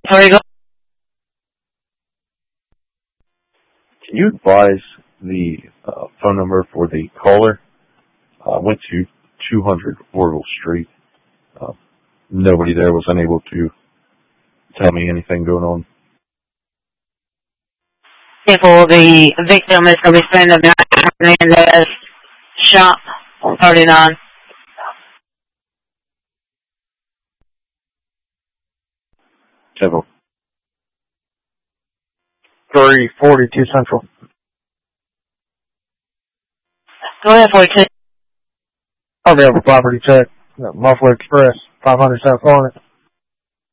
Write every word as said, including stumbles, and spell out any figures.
Sorry, go. Can you advise the uh, phone number for the caller? I uh, went to two hundred Orville Street. Uh, nobody there was unable to tell me anything going on. People, the victim is going to be spending the night in Hernandez shop on thirty-nine. Several. three forty-two Central. Go ahead, forty-two. I'll be able to property check. Muffler Express, five hundred South Florida.